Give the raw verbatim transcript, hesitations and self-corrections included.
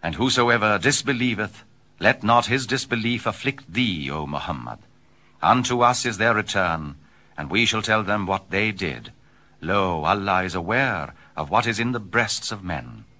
And whosoever disbelieveth, let not his disbelief afflict thee, O Muhammad. Unto us is their return, and we shall tell them what they did. Lo, Allah is aware of what is in the breasts of men.